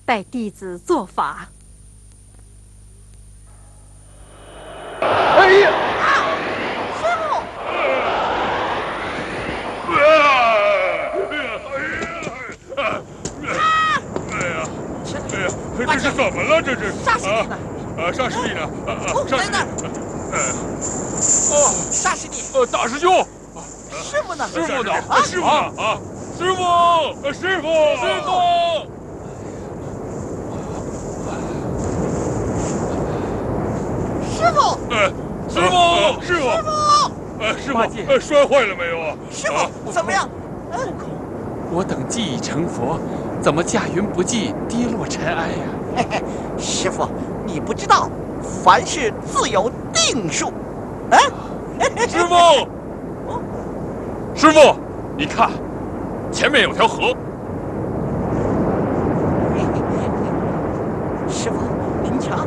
待弟子做法。 哎呀！ 师傅！ 这是怎么了？这是沙师弟呢？ 沙师弟呢？ 在那儿。沙师弟。 大师兄。 师傅呢？ 师傅呢？师傅呢？啊！师傅！师傅！师傅！ 师傅！ 师傅！师傅！师傅！摔坏了没有啊？ 师傅怎么样？ 悟空，我等既已成佛，怎么驾云不济，跌落尘埃呀？ 嘿嘿，师傅，你不知道，凡事自有定数。啊！ 师傅！师傅，你看，前面有条河。 师傅，您瞧。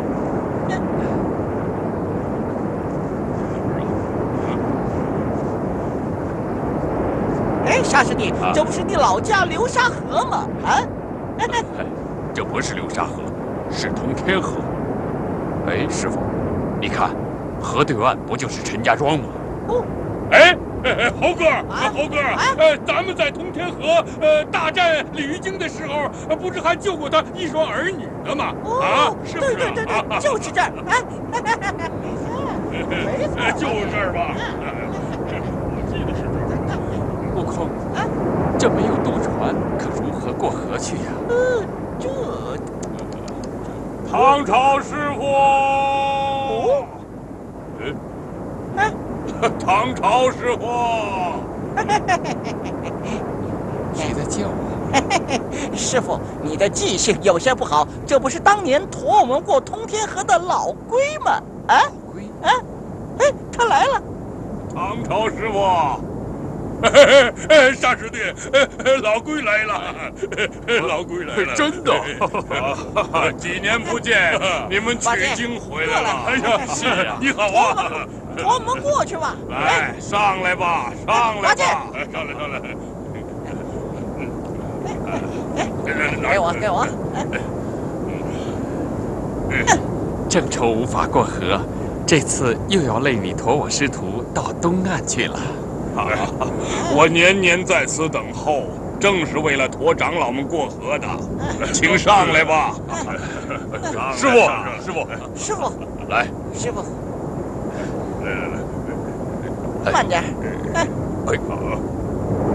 哎，沙师弟，这不是你老家流沙河吗？啊？ 这不是流沙河，是通天河。哎，师傅，你看，河对岸不就是陈家庄吗？ 哦。 哎，猴哥，猴哥，咱们在通天河大战鲤鱼精的时候，不是还救过他一双儿女的吗？啊，是不是？ 对，就是这儿。没错， 就是这儿吧？我记得是这儿。 悟空，这没有渡船，可如何过河去呀？ 这唐朝师傅。唐朝师傅， 谁在叫我？ 师傅，你的记性有些不好，这不是当年驮我们过通天河的老龟吗？啊？ 老龟？ 他来了。 唐朝师傅，沙师弟，老龟来了，老龟来了， 真的？ 几年不见，你们取经回来了？哎呀，是啊，你好啊。 驮我们过去吧！ 来，上来吧，上来吧，上来。 给我。 正愁无法过河，这次又要累你驮我师徒到东岸去了。 我年年在此等候，正是为了驮长老们过河的。请上来吧，师傅，来， 师傅。 来， 慢点。 哎，好。